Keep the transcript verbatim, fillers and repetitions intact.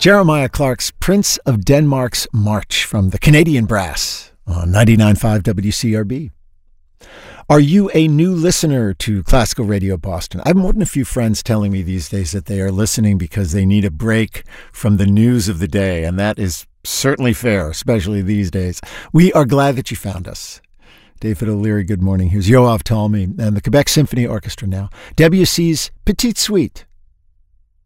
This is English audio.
Jeremiah Clark's Prince of Denmark's March from the Canadian Brass on ninety-nine point five W C R B. Are you a new listener to Classical Radio Boston? I've more than a few friends telling me these days that they are listening because they need a break from the news of the day, and that is certainly fair, especially these days. We are glad that you found us. David O'Leary, good morning. Here's Yoav Talmy and the Quebec Symphony Orchestra now. W C's Petite Suite.